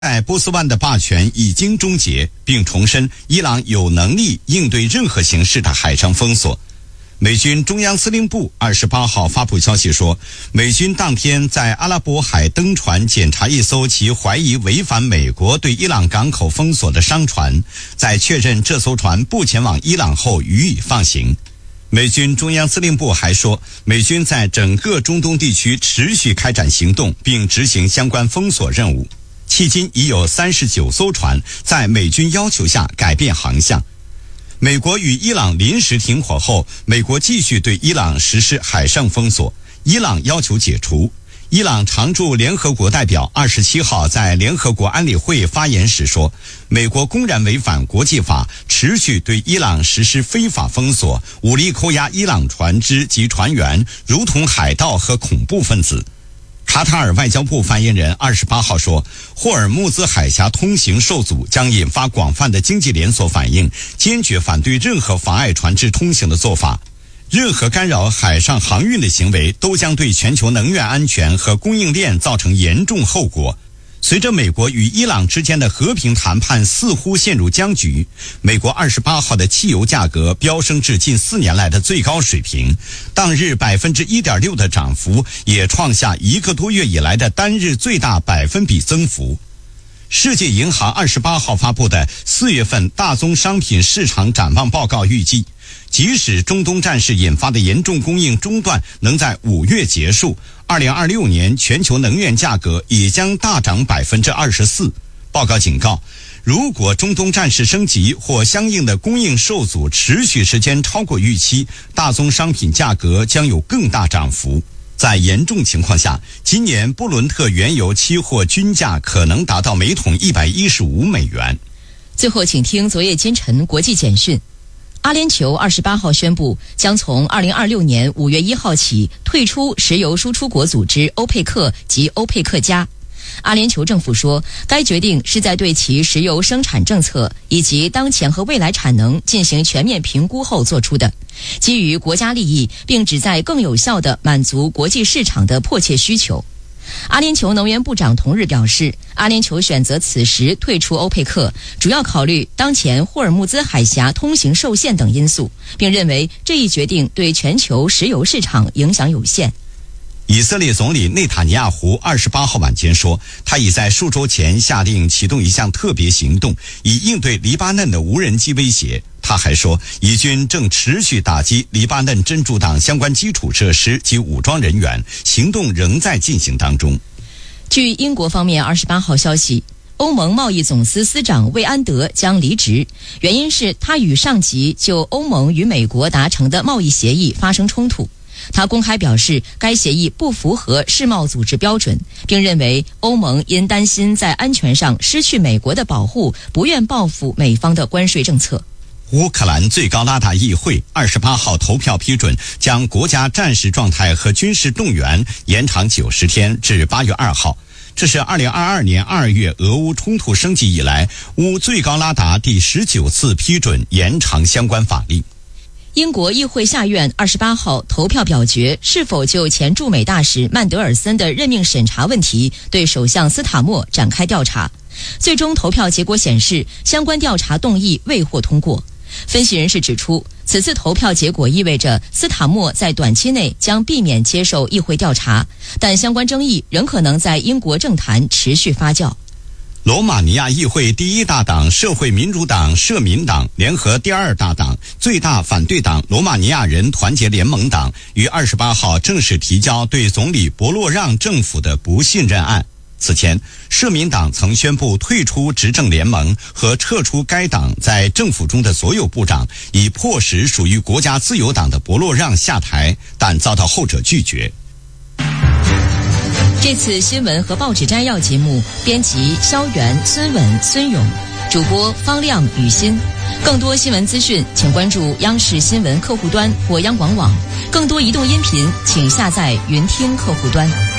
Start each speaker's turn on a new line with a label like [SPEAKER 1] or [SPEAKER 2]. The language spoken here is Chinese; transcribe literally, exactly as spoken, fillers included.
[SPEAKER 1] 在波斯湾的霸权已经终结，并重申伊朗有能力应对任何形式的海上封锁。美军中央司令部二十八号发布消息说，美军当天在阿拉伯海登船检查一艘其怀疑违反美国对伊朗港口封锁的商船，在确认这艘船不前往伊朗后予以放行。美军中央司令部还说，美军在整个中东地区持续开展行动，并执行相关封锁任务。迄今已有三十九艘船在美军要求下改变航向。美国与伊朗临时停火后，美国继续对伊朗实施海上封锁，伊朗要求解除。伊朗常驻联合国代表二十七号在联合国安理会发言时说，美国公然违反国际法，持续对伊朗实施非法封锁，武力扣押伊朗船只及船员，如同海盗和恐怖分子。卡塔尔外交部发言人二十八号说，霍尔木兹海峡通行受阻将引发广泛的经济连锁反应，坚决反对任何妨碍船只通行的做法。任何干扰海上航运的行为都将对全球能源安全和供应链造成严重后果。随着美国与伊朗之间的和平谈判似乎陷入僵局，美国二十八号的汽油价格飙升至近四年来的最高水平，当日 百分之一点六 的涨幅也创下一个多月以来的单日最大百分比增幅。世界银行二十八号发布的四月份大宗商品市场展望报告预计，即使中东战事引发的严重供应中断能在五月结束，二零二六年全球能源价格也将大涨 百分之二十四。 报告警告，如果中东战事升级或相应的供应受阻持续时间超过预期，大宗商品价格将有更大涨幅。在严重情况下，今年布伦特原油期货均价可能达到每桶一百一十五美元。
[SPEAKER 2] 最后请听昨夜今晨国际简讯。阿联酋二十八号宣布，将从二零二六年五月一号起退出石油输出国组织欧佩克及欧佩克加。阿联酋政府说，该决定是在对其石油生产政策以及当前和未来产能进行全面评估后做出的，基于国家利益，并旨在更有效地满足国际市场的迫切需求。阿联酋能源部长同日表示，阿联酋选择此时退出欧佩克，主要考虑当前霍尔木兹海峡通行受限等因素，并认为这一决定对全球石油市场影响有限。
[SPEAKER 1] 以色列总理内塔尼亚胡二十八号晚间说，他已在数周前下令启动一项特别行动，以应对黎巴嫩的无人机威胁。他还说，以军正持续打击黎巴嫩真主党相关基础设施及武装人员，行动仍在进行当中。
[SPEAKER 2] 据英国方面二十八号消息，欧盟贸易总司司长魏安德将离职，原因是他与上级就欧盟与美国达成的贸易协议发生冲突。他公开表示，该协议不符合世贸组织标准，并认为欧盟因担心在安全上失去美国的保护，不愿报复美方的关税政策。
[SPEAKER 1] 乌克兰最高拉达议会二十八号投票批准，将国家战时状态和军事动员延长九十天至八月二号。这是二零二二年二月俄乌冲突升级以来，乌最高拉达第十九次批准延长相关法令。
[SPEAKER 2] 英国议会下院二十八号投票表决是否就前驻美大使曼德尔森的任命审查问题对首相斯塔默展开调查。最终投票结果显示，相关调查动议未获通过。分析人士指出，此次投票结果意味着斯塔默在短期内将避免接受议会调查，但相关争议仍可能在英国政坛持续发酵。
[SPEAKER 1] 罗马尼亚议会第一大党社会民主党社民党联合第二大党最大反对党罗马尼亚人团结联盟党于二十八号正式提交对总理博洛让政府的不信任案。此前，社民党曾宣布退出执政联盟和撤出该党在政府中的所有部长，以迫使属于国家自由党的博洛让下台，但遭到后者拒绝。
[SPEAKER 2] 这次新闻和报纸摘要节目编辑肖元、孙稳、孙勇，主播方亮、雨欣。更多新闻资讯请关注央视新闻客户端或央广网，更多移动音频请下载云听客户端。